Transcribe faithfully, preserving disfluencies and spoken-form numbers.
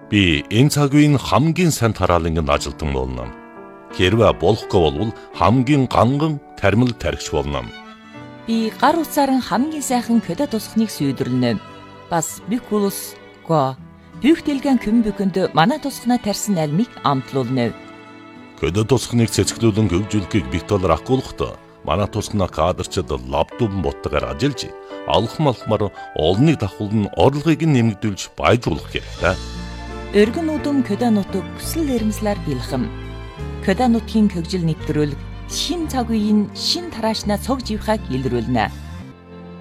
Би энэ цаг үеийн хамгийн сайн тарааланганд ажилтан болно. Хэрвээ болохгүй бол хамгийн ганган тармил тархич болно. Би гар утсаар хамгийн сайхан көдө тусахныг сүйдэрлэнэ. Бас бикулус го бүгдэлгэн kümbüköнд манай тусахнаа тарьсан альмыг амтлуулна. Көдө тусахныг цэцгэлүүлэн хөгжүүлэхийг бит толор ахгүйхтөө манай тусахнаа кадрчид лаптопн боттойгоор ажиллаж алхам алхмаар олныг давхуулн орлогыг нэмэгдүүлж баяжуулах хэрэгтэй. Өргөн удам көдө нутаг хүсэл эрмслэр бэлхэм. Көдө нутгийн хөгжил нэвтрүүлэг шин цаг үеийн шин тараашнаа цог живхаг илрүүлнэ.